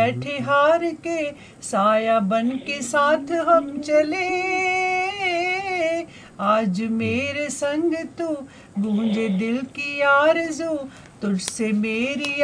बैठे हार के, साया बन के साथ हम चले। आज मेरे संग तू, गूंजे दिल की आरज़ू, तुझसे मेरी